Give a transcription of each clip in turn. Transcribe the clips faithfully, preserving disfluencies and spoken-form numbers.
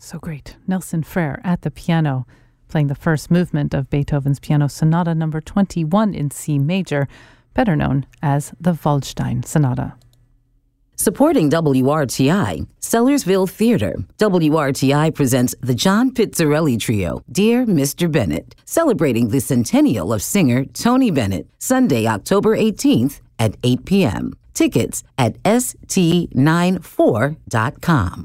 So great. Nelson Frère at the piano, playing the first movement of Beethoven's Piano Sonata number twenty-one in C major, better known as the Waldstein Sonata. Supporting W R T I, Sellersville Theater. W R T I presents the John Pizzarelli Trio, Dear Mister Bennett, celebrating the centennial of singer Tony Bennett, Sunday, October eighteenth at eight p.m. Tickets at S T ninety-four dot com.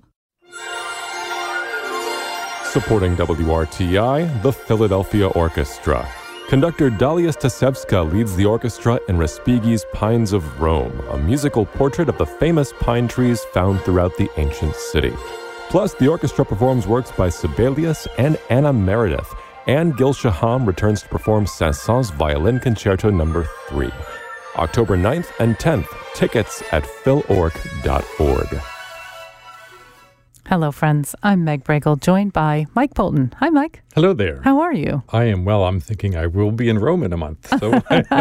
Supporting W R T I, the Philadelphia Orchestra. Conductor Dalia Stasevska leads the orchestra in Respighi's Pines of Rome, a musical portrait of the famous pine trees found throughout the ancient city. Plus, the orchestra performs works by Sibelius and Anna Meredith, and Gil Shaham returns to perform Saint-Saëns Violin Concerto number three. October ninth and tenth. Tickets at phil org dot org. Hello, friends. I'm Meg Bregel, joined by Mike Polton. Hi, Mike. Hello there. How are you? I am well. I'm thinking I will be in Rome in a month, so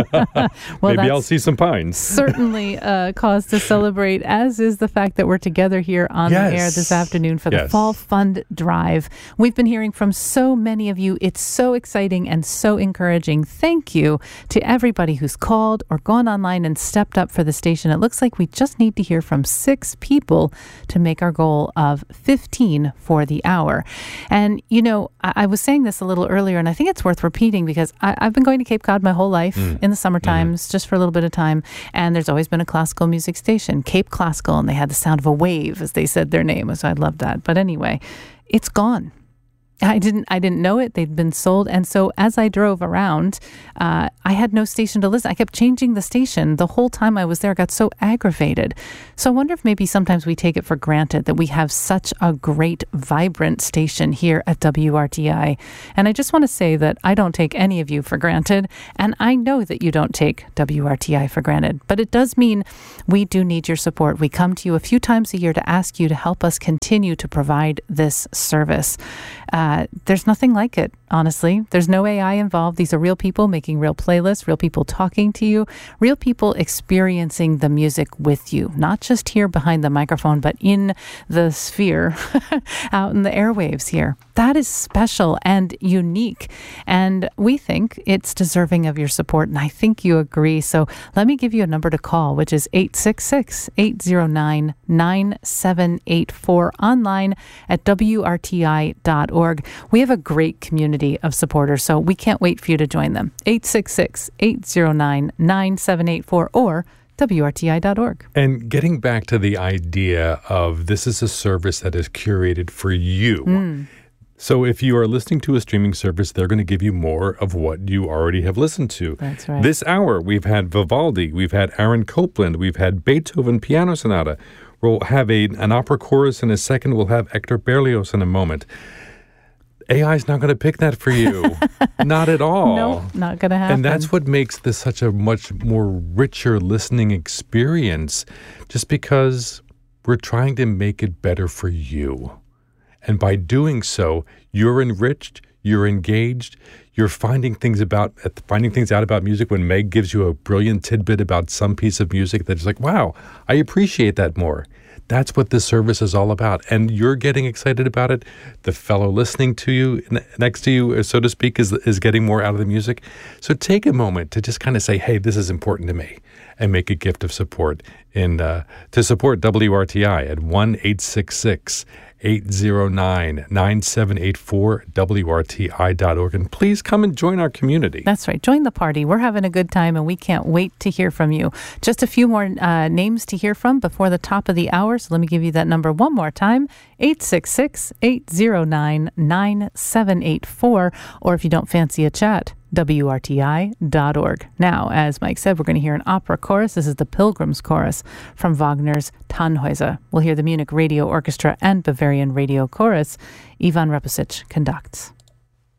well, maybe I'll see some pines. Certainly a cause to celebrate, as is the fact that we're together here on yes. the air this afternoon for the yes. Fall Fund Drive. We've been hearing from so many of you. It's so exciting and so encouraging. Thank you to everybody who's called or gone online and stepped up for the station. It looks like we just need to hear from six people to make our goal of fifteen for the hour. And, you know, I, I was saying this a little earlier, and I think it's worth repeating because I, I've been going to Cape Cod my whole life mm. in the summer times, mm. just for a little bit of time. And there's always been a classical music station, Cape Classical, and they had the sound of a wave as they said their name. So I love that. But anyway, it's gone. I didn't I didn't know it. They'd been sold. And so as I drove around, uh, I had no station to listen. I kept changing the station the whole time I was there. I got so aggravated. So I wonder if maybe sometimes we take it for granted that we have such a great, vibrant station here at W R T I. And I just want to say that I don't take any of you for granted. And I know that you don't take W R T I for granted. But it does mean we do need your support. We come to you a few times a year to ask you to help us continue to provide this service. Uh, there's nothing like it, honestly. There's no A I involved. These are real people making real playlists, real people talking to you, real people experiencing the music with you, not just here behind the microphone, but in the sphere, out in the airwaves here. That is special and unique. And we think it's deserving of your support. And I think you agree. So let me give you a number to call, which is eight six six, eight zero nine, nine seven eight four, online at W R T I dot org. We have a great community of supporters, so we can't wait for you to join them. eight six six, eight zero nine, nine seven eight four or W R T I dot org. And getting back to the idea of this is a service that is curated for you. Mm. So if you are listening to a streaming service, they're going to give you more of what you already have listened to. That's right. This hour, we've had Vivaldi, we've had Aaron Copland, we've had Beethoven Piano Sonata. We'll have a, an opera chorus in a second. We'll have Hector Berlioz in a moment. A I is not going to pick that for you. Not at all. No, not going to happen. And that's what makes this such a much more richer listening experience, just because we're trying to make it better for you. And by doing so, you're enriched, you're engaged, you're finding things about finding things out about music when Meg gives you a brilliant tidbit about some piece of music that's like, wow, I appreciate that more. That's what this service is all about. And you're getting excited about it. The fellow listening to you, next to you, so to speak, is is getting more out of the music. So take a moment to just kind of say, hey, this is important to me, and make a gift of support in uh, to support W R T I at one eight six six, eight zero nine, nine seven eight four, W R T I dot org. And please come and join our community. That's right. Join the party. We're having a good time, and we can't wait to hear from you. Just a few more uh, names to hear from before the top of the hour. So let me give you that number one more time, eight six six, eight zero nine, nine seven eight four. Or if you don't fancy a chat, W R T I dot org. Now, as Mike said, we're going to hear an opera chorus. This is the Pilgrim's Chorus from Wagner's Tannhäuser. We'll hear the Munich Radio Orchestra and Bavarian Radio Chorus. Ivan Repusic conducts.